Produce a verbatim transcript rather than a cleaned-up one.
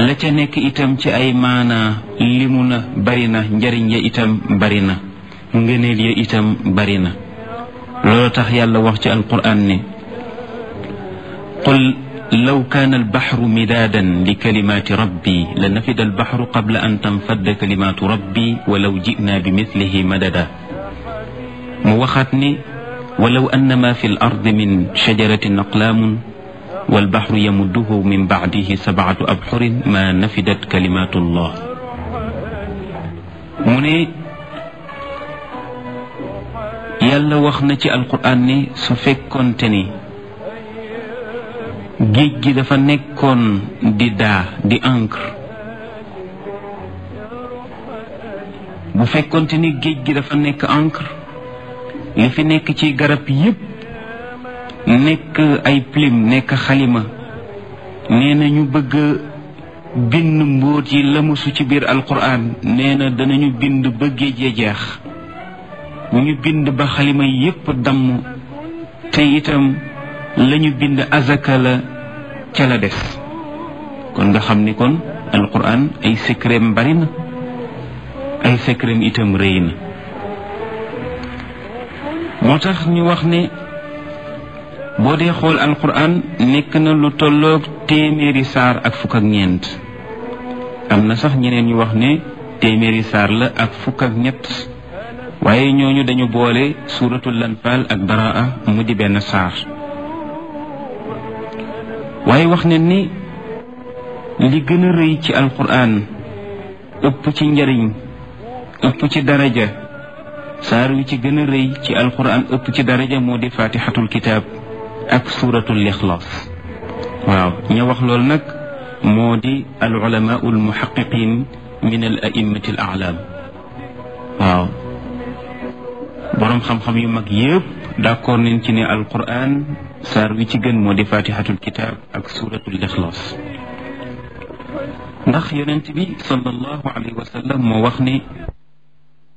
la ca nekk itam ci ay maana limu na bari na njariñ ya itam bari na ngëneel ya itam bari na loolu tax yàlla wax ci alquran ne qul law kaana albaxru midaadan li kalimaati rabbi la nafida albaxru qabla an tanfadda kalimaatu rabbi walaw jinaa bi mislihi madada mu waxaat ne walaw anna ma fi l ardi min shajaratin aqlaamun walbaxru yamudduhu min bacdihi sabcatu abxurin ma nafidat kalimaatu llah mu ne yàlla wax na ci alquran ne su fekkoonte ni géej gi dafa nekkoon di daa di encre bu fekkoonte ni géej gi dafa nekk encre li fi nekk ci garab yépp nekk ay plume nekk xalima nee na ñu bëgg bind mbóot yi lamusu ci biir alquran nee na danañu bind ba géej ya jeex bu ñu bind ba xalima yépp damm te itam lañu bind azaka la ca la des kon nga xam ni kon alquran ay secret bari na ay secret itam rëy na moo tax ñu wax ne boo dee xool alquran nekk na lu tolloog téeméeri saar ak fukk ak ñeent am na sax ñeneen ñu wax ne téeméeri saar la ak fukk ak ñett waaye ñooñu dañu boole suuratul lanfaal ak baraa mu di benn saar waaye wax ne ni li gën a rëy ci alquran ëpp ci njariñ ëpp ci daraja saar wi ci gën a rëy ci alquran ëpp ci daraja moo di fatihatul kitaab ak suuratul ixlaas waaw ña wax loolu nag moo di al ulamaa al muhaqiqin min al a'immati al a'lam waaw boroom xam-xam yu mag yépp d'accord nañ ci ne alquran saar wi ci gën moo di fatihatul kitaab ak suuratul ixlaas ndax yonent bi sallallahu alayhi wa sallam moo wax ne